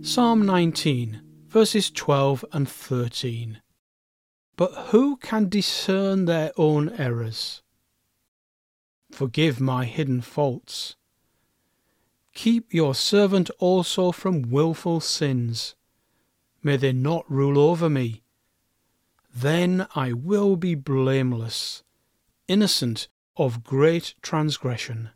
Psalm 19, verses 12 and 13. But who can discern their own errors? Forgive my hidden faults. Keep your servant also from wilful sins. May they not rule over me. Then I will be blameless, innocent of great transgression.